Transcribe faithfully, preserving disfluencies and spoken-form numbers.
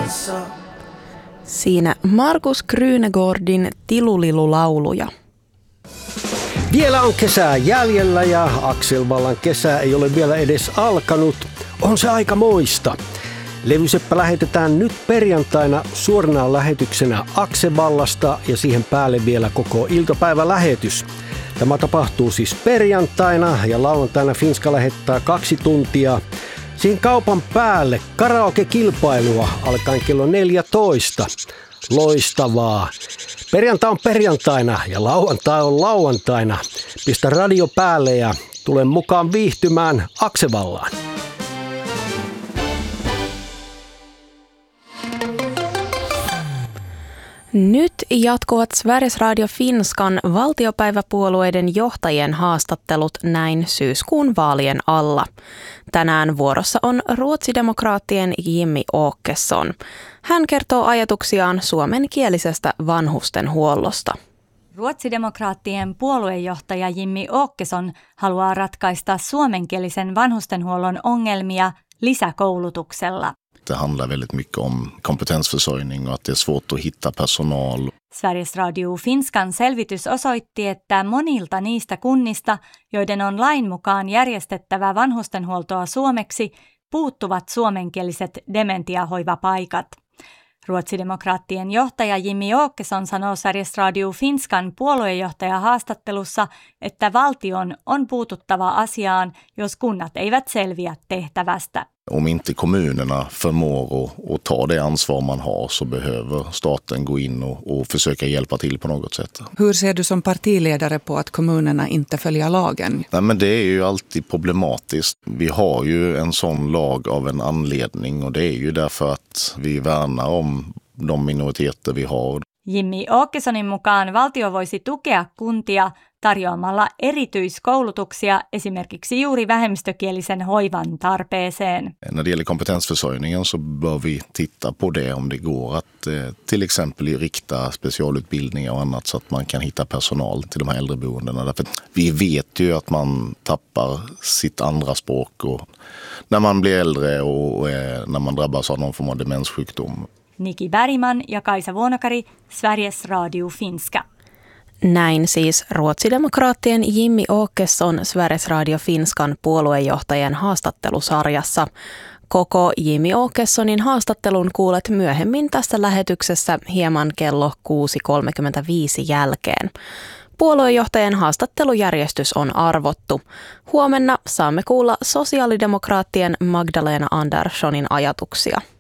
kanssa. Siinä Markus Krynegårdin Tilulilulauluja. Vielä on kesää jäljellä ja Akselvallan kesä ei ole vielä edes alkanut. On se aika moista. Levyseppä lähetetään nyt perjantaina suorana lähetyksenä Aksevallasta ja siihen päälle vielä koko iltapäivä lähetys. Tämä tapahtuu siis perjantaina ja lauantaina Finska lähettää kaksi tuntia. Siihen kaupan päälle karaoke-kilpailua alkaen kello neljätoista. Loistavaa. Perjantai on perjantaina ja lauantai on lauantaina. Pistä radio päälle ja tule mukaan viihtymään Aksevallaan. Nyt jatkuvat Sveriges Radio Finskan valtiopäiväpuolueiden johtajien haastattelut näin syyskuun vaalien alla. Tänään vuorossa on ruotsidemokraattien Jimmy Åkesson. Hän kertoo ajatuksiaan suomenkielisestä vanhustenhuollosta. Ruotsidemokraattien puoluejohtaja Jimmy Åkesson haluaa ratkaista suomenkielisen vanhustenhuollon ongelmia lisäkoulutuksella. Det handlar väldigt mycket om kompetensförsörjning och att det är svårt att hitta personal. Sveriges Radio Finskan selvitys osoitti, että monilta niistä kunnista, joiden on lain mukaan järjestettävä vanhustenhuoltoa suomeksi, puuttuvat suomenkieliset dementiahoivapaikat. Ruotsidemokraattien johtaja Jimmy Åkesson sanoo Sveriges Radio Finskan puoluejohtaja haastattelussa, että valtion on puututtava asiaan, jos kunnat eivät selviä tehtävästä. Om inte kommunerna förmår att, att ta det ansvar man har så behöver staten gå in och, och försöka hjälpa till på något sätt. Hur ser du som partiledare på att kommunerna inte följer lagen? Nej, men det är ju alltid problematiskt. Vi har ju en sån lag av en anledning och det är ju därför att vi värnar om de minoriteter vi har. Jimmy Åkessonin mukaan valtio voisi tukea kuntia tarjoamalla erityiskoulutuksia esimerkiksi juuri vähemmistökielisen hoivan tarpeeseen. När det gäller kompetensförsörjningen så bör vi titta på det om det går att eh, till exempel rikta specialutbildningar och annat så att man kan hitta personal till de här äldreboendena. Därför vi vet ju att man tappar sitt andra språk och när man blir äldre och eh, när man drabbas av någon form av demenssjukdom. Niki Bergman ja Kaisa Vuonokari, Sveriges Radio Finska. Näin siis ruotsidemokraattien Jimmy Åkesson Sveriges Radio Finskan puoluejohtajien haastattelusarjassa. Koko Jimmy Åkessonin haastattelun kuulet myöhemmin tässä lähetyksessä hieman kello kuusi kolmekymmentäviisi jälkeen. Puoluejohtajien haastattelujärjestys on arvottu. Huomenna saamme kuulla sosiaalidemokraattien Magdalena Anderssonin ajatuksia.